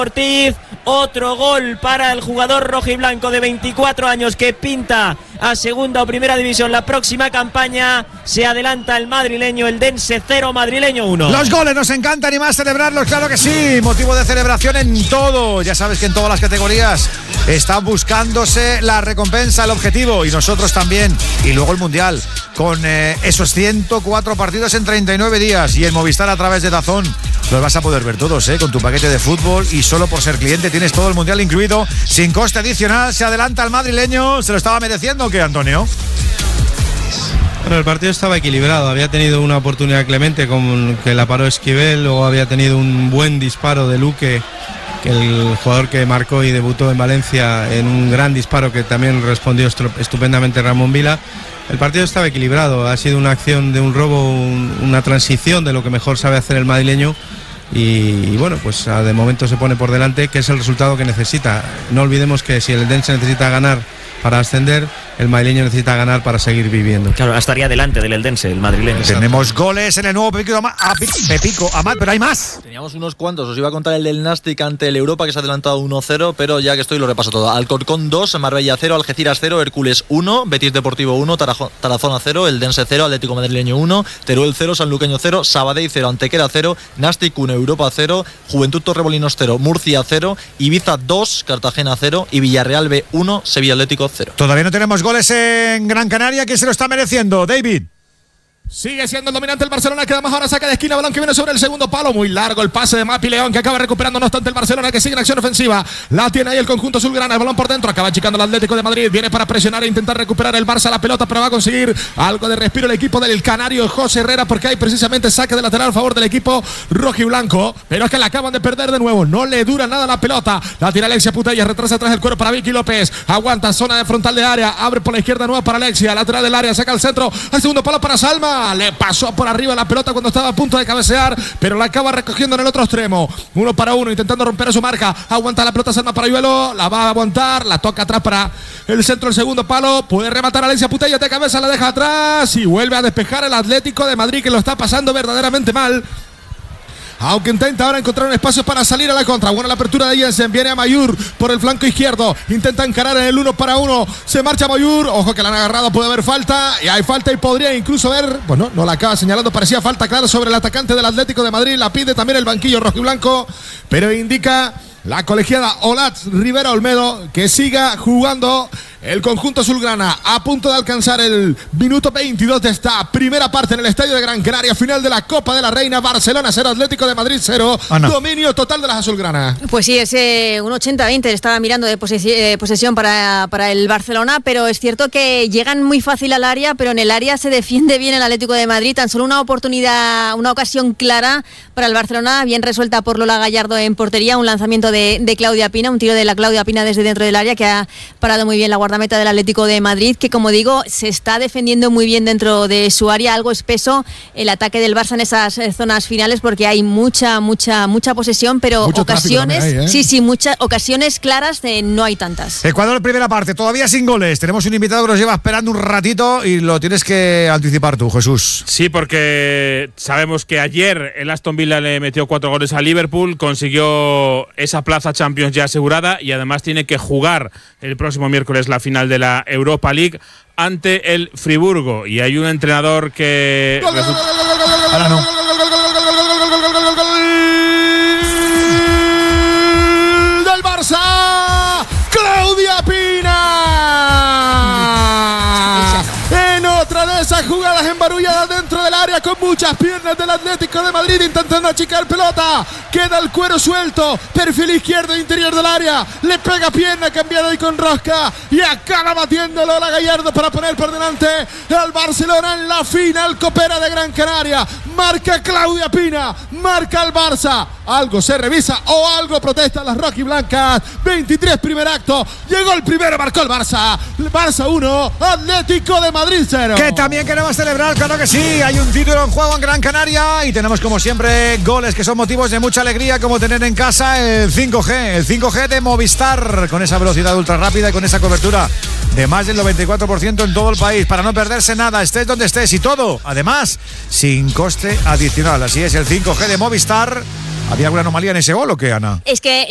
Ortiz, otro gol para el jugador rojiblanco de 24 años que pinta a segunda o primera división la próxima campaña. Se adelanta el madrileño, el Dense 0, Madrileño 1. Los goles nos encantan y más celebrarlos, claro que sí. Motivo de celebración en todo. Ya sabes que en todas las categorías está buscándose la recompensa, el objetivo, y nosotros también. Y luego el Mundial, con esos 104 partidos en 39 días. Y en Movistar a través de DAZN los vas a poder ver todos, con tu paquete de fútbol, y solo por ser cliente tienes todo el Mundial incluido, sin coste adicional. Se adelanta el madrileño. ¿Se lo estaba mereciendo o qué, Antonio? Bueno, el partido estaba equilibrado. Había tenido una oportunidad Clemente con que la paró Esquivel, luego había tenido un buen disparo de Luque, que el jugador que marcó y debutó en Valencia, en un gran disparo que también respondió estupendamente Ramón Vila. El partido estaba equilibrado. Ha sido una acción de un robo, una transición de lo que mejor sabe hacer el madrileño. Y bueno, pues de momento se pone por delante, que es el resultado que necesita. No olvidemos que si el Dense necesita ganar para ascender, el madrileño necesita ganar para seguir viviendo. Claro, estaría delante del Eldense, el madrileño. Tenemos goles en el nuevo Pepico Amat, pero hay más. Teníamos unos cuantos. Os iba a contar el del Nastic ante el Europa, que se ha adelantado 1-0, pero ya que estoy lo repaso todo. Alcorcón 2, Marbella 0, Algeciras 0, Hércules 1, Betis Deportivo 1, Tarazona 0, Eldense 0, Atlético Madrileño 1, Teruel 0, Sanluqueño 0, Sabadell 0, Antequera 0, Nastic 1, Europa 0, Juventud Torremolinos 0, Murcia 0, Ibiza 2, Cartagena 0 y Villarreal B 1, Sevilla Atlético 0. Todavía no tenemos goles en Gran Canaria. ¿Quién se lo está mereciendo? David. Sigue siendo el dominante el Barcelona, queda más ahora, saca de esquina, balón que viene sobre el segundo palo, muy largo el pase de Mapi León, que acaba recuperando, no obstante el Barcelona, que sigue en acción ofensiva, la tiene ahí el conjunto azulgrana, el balón por dentro, acaba achicando el Atlético de Madrid, viene para presionar e intentar recuperar el Barça la pelota, pero va a conseguir algo de respiro el equipo del canario José Herrera, porque hay precisamente saque de lateral a favor del equipo rojiblanco, pero es que la acaban de perder de nuevo, no le dura nada la pelota, la tira Alexia Putellas, retrasa atrás el cuero para Vicky López, aguanta zona de frontal de área, abre por la izquierda nueva para Alexia, lateral del área, saca el centro, al segundo palo para Salma, le pasó por arriba la pelota cuando estaba a punto de cabecear, pero la acaba recogiendo en el otro extremo. 1 para 1, intentando romper su marca. Aguanta la pelota Salma para Yuelo, la va a aguantar, la toca atrás para el centro del segundo palo. Puede rematar Alexia Putellas de cabeza, la deja atrás y vuelve a despejar el Atlético de Madrid, que lo está pasando verdaderamente mal. Aunque intenta ahora encontrar un espacio para salir a la contra. Buena la apertura de Jensen. Viene a Mayur por el flanco izquierdo. Intenta encarar en el 1 para 1. Se marcha Mayur. Ojo que la han agarrado. Puede haber falta. Y hay falta y podría incluso haber. Bueno, no la acaba señalando. Parecía falta clara sobre el atacante del Atlético de Madrid. La pide también el banquillo rojiblanco. Pero indica la colegiada Olatz Rivera Olmedo que siga jugando el conjunto azulgrana, a punto de alcanzar el minuto 22 de esta primera parte en el estadio de Gran Canaria, final de la Copa de la Reina. Barcelona 0, Atlético de Madrid 0. Ana. Dominio total de las azulgranas. Pues sí, es un 80-20, estaba mirando de posesión para el Barcelona, pero es cierto que llegan muy fácil al área, pero en el área se defiende bien el Atlético de Madrid. Tan solo una oportunidad, una ocasión clara para el Barcelona, bien resuelta por Lola Gallardo en portería, un lanzamiento de Claudia Pina, un tiro de la Claudia Pina desde dentro del área, que ha parado muy bien la guardameta del Atlético de Madrid, que como digo, se está defendiendo muy bien dentro de su área. Algo espeso el ataque del Barça en esas zonas finales, porque hay mucha posesión, pero mucho ocasiones, hay, muchas ocasiones claras, no hay tantas. Ecuador, primera parte, todavía sin goles. Tenemos un invitado que nos lleva esperando un ratito y lo tienes que anticipar tú, Jesús. Sí, porque sabemos que ayer el Aston Villa le metió 4 goles a Liverpool, consiguió esa plaza Champions ya asegurada y además tiene que jugar el próximo miércoles la final de la Europa League ante el Friburgo, y hay un entrenador que ahora no. Del Barça, Claudia Pina. En otra de esas jugadas embarulladas dentro del área, con muchas piernas del Atlético de Madrid intentando achicar pelota. Queda el cuero suelto, perfil izquierdo interior del área, le pega pierna cambiada y con rosca y acaba batiéndolo la Gallardo para poner por delante al Barcelona en la final copera de Gran Canaria. Marca Claudia Pina, marca el Barça. Algo se revisa o algo protestan las rojiblancas. 23 primer acto, llegó el primero, marcó el Barça. Barça 1, Atlético de Madrid 0. Que también queremos celebrar, claro que sí. Hay un título en juego en Gran Canaria y tenemos como siempre goles que son motivos de mucha alegría, como tener en casa el 5G de Movistar, con esa velocidad ultra rápida y con esa cobertura de más del 94% en todo el país, para no perderse nada, estés donde estés, y todo, además, sin coste adicional. Así es, el 5G de Movistar. ¿Había alguna anomalía en ese gol o qué, Ana? Es que